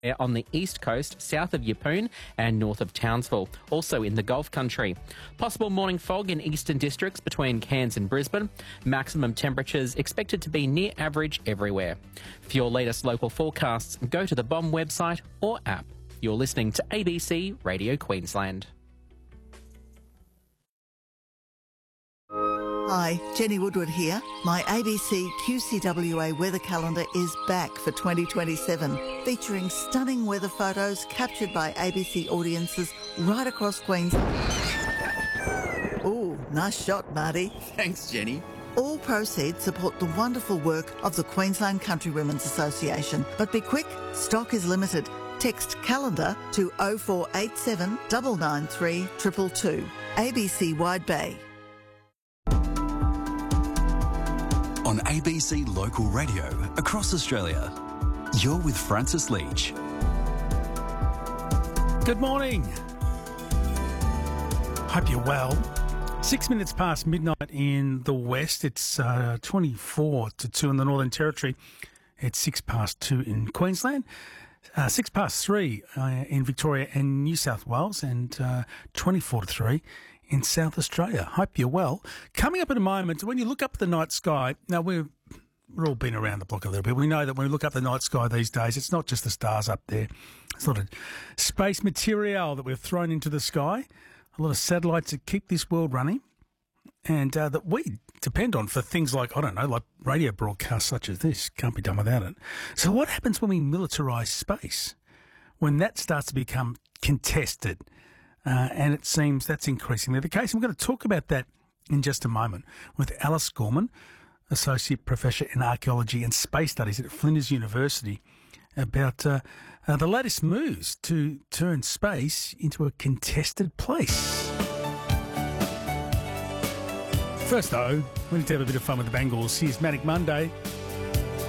on the east coast, south of Yeppoon and north of Townsville, also in the Gulf Country. Possible morning fog in eastern districts between Cairns and Brisbane. Maximum temperatures expected to be near average everywhere. For your latest local forecasts, go to the BOM website or app. You're listening to ABC Radio Queensland. Hi, Jenny Woodward here. My ABC QCWA weather calendar is back for 2027, featuring stunning weather photos captured by ABC audiences right across Queensland. Ooh, nice shot, Marty. Thanks, Jenny. All proceeds support the wonderful work of the Queensland Country Women's Association. But be quick, stock is limited. Text calendar to 0487 993 222. ABC Wide Bay. On ABC Local Radio across Australia, you're with Francis Leach. Good morning. Hope you're well. 6 minutes past midnight in the west. It's 24 to 2 in the Northern Territory. It's 6 past 2 in Queensland. 6 past 3 in Victoria and New South Wales, and 24 to 3 in South Australia. Hope you're well. Coming up in a moment, when you look up at the night sky, now we're all been around the block a little bit. We know that when we look up the night sky these days, it's not just the stars up there. It's a lot of space material that we've thrown into the sky, a lot of satellites that keep this world running, and that we depend on for things like, I don't know, like radio broadcasts such as this. Can't be done without it. So what happens when we militarise space? When that starts to become contested? And it seems that's increasingly the case. And we're going to talk about that in just a moment with Alice Gorman, Associate Professor in Archaeology and Space Studies at Flinders University, about the latest moves to turn space into a contested place. First, though, we need to have a bit of fun with the Bangles. Here's Manic Monday.